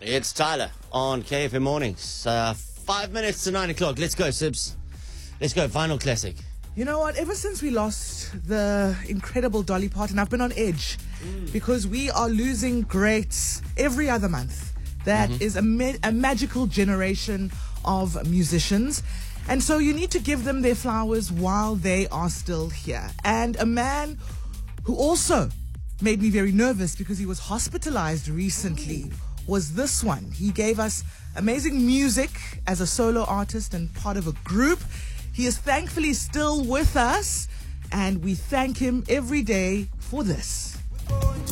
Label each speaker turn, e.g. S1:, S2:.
S1: It's Tyler on KFM Mornings. 5 minutes to 9 o'clock. Let's go, Sibs. Let's go. Final classic.
S2: You know what? Ever since we lost the incredible Dolly Parton, I've been on edge because we are losing greats every other month. That is a magical generation of musicians. And so you need to give them their flowers while they are still here. And a man who also made me very nervous because he was hospitalized recently was this one. He gave us amazing music as a solo artist and part of a group. He is thankfully still with us, and we thank him every day for this.